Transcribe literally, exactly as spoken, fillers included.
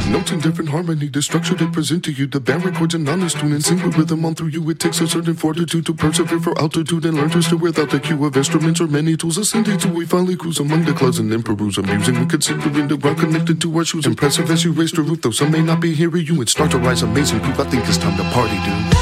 Notes in different harmony, the structure they present to you, the band chords and honest tune and sing with rhythm on through you. It takes a certain fortitude to persevere for altitude and learn to steer without the cue of instruments or many tools. Ascending till we finally cruise among the clouds and then peruse amusing and considering the ground connected to our shoes. Impressive as you raise the roof, though some may not be hearing you. It starts to rise amazing proof. I think it's time to party, dude.